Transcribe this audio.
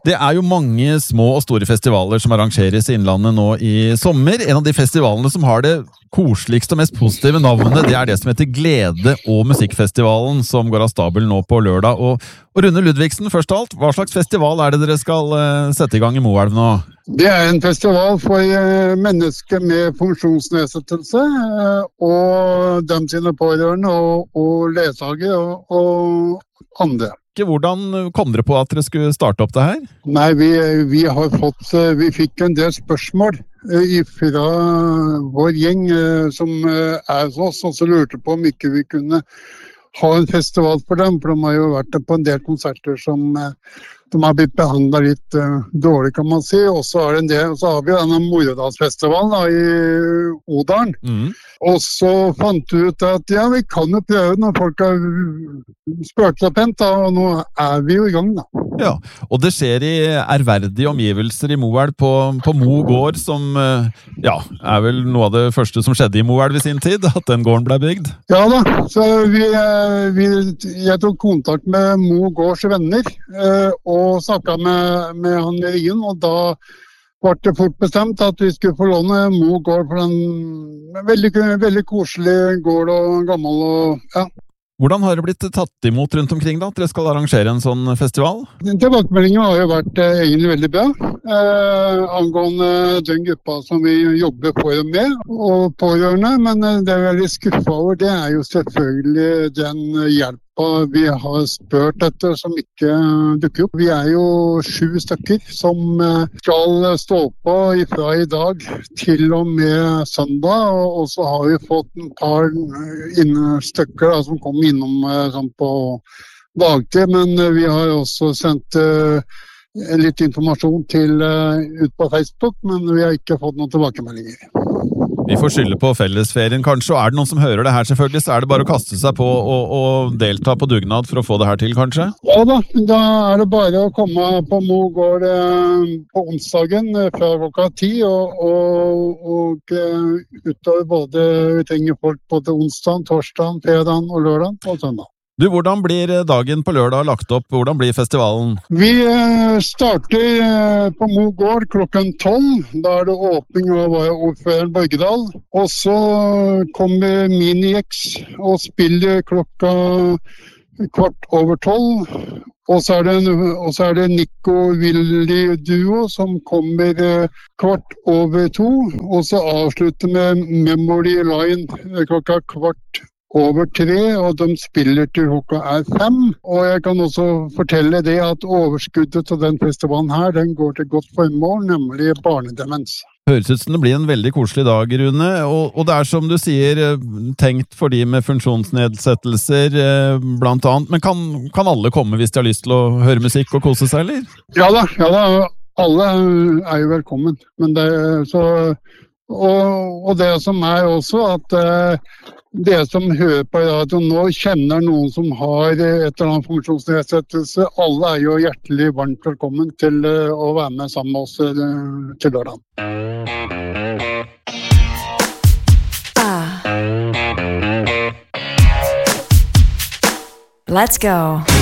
Det jo mange små og store festivaler som arrangeres i Innlandet nå i sommer. En av de festivalene som har det koseligste og mest positive navnet, det det som heter Glede- og Musikkfestivalen, som går av stabel nå på lørdag. Og Rune Ludvigsen, først av alt, hva slags festival det dere skal sette i gang i Moelv nå? Det en festival for mennesker med funksjonsnedsettelse, og dem sine pårørende, og ledsagere og andre. Hvordan kom dere på at dere skulle starte opp det her? Nei, vi fikk en del spørsmål fra vår gjeng som hos oss, og så lurte på om ikke vi kunne ha en festival for dem, for de har jo vært på en del konserter som de har blitt behandlet litt dårlig, kan man si. Og så har vi denne Moredalsfestivalen i Odalen. Og så fant vi ut at ja, vi kan jo prøve når folk har spurt seg pent, og nå vi jo i gang da. Ja, og det skjer i ærverdige omgivelser i Moelv på Mo gård, som vel noe av det første som skjedde i Moelv i sin tid, at den gården ble bygd. Ja da, så jeg tok kontakt med Mo gårds venner, og snakket med han i Ryen, og da var det fort bestemt at vi skulle få låne Mo gård for en veldig koselig gård og gammel og ja. Hvordan har det blitt tatt imot rundt omkring da, at dere skal arrangere en sånn festival? Tilbakemeldingen har jo vært egentlig veldig bra, angående den gruppa som vi jobber for og med, og pårørende, men det jeg veldig skuffet over, det jo selvfølgelig den hjelpa vi har spurt etter som ikke dukker opp. Vi jo 7 stykker som skal stå på ifra i dag til og med søndag, og så har vi fått en par stykker da, som kommer innom sånn på dagtid, men vi har også sendt litt informasjon ut på Facebook, men vi har ikke fått noen tilbakemeldinger. Vi får skylde på fellesferien kanskje, og det noen som hører det her selvfølgelig, så det bare å kaste seg på og delta på dugnad for å få det her til kanskje? Ja da det bare å komme på Mo gård på onsdagen fra klokka 10 og utover både vi trenger folk både onsdag, torsdag, fredag og lørdag og søndag. Du, hvordan blir dagen på lørdag lagt opp? Hvordan blir festivalen? Vi starter på Mo gård klokken 12. Da det åpning av ordføreren Borgedal. Og så kommer Mini-X og spiller klokka 11:15. Og så det Nico Willy Duo som kommer 2:15. Og så avslutter med Memory Line klokka 2:15, og de spiller til klokka 5. Og jeg kan også fortelle det at overskuddet til den festivalen her, den går til godt formål, nemlig barnedemens. Høres ut som det blir en veldig koselig dag, Rune, og det som du sier, tenkt for de med funksjonsnedsettelser, blant annet, men kan alle komme hvis de har lyst til å høre musikk og kose seg, eller? Ja da, alle jo velkommen, men og det som også at det som hører på radio nå kjenner noen som har et eller annet funksjonsnedsettelse. Alle jo hjertelig varmt velkommen til å være med sammen med oss til lørdag. Let's go.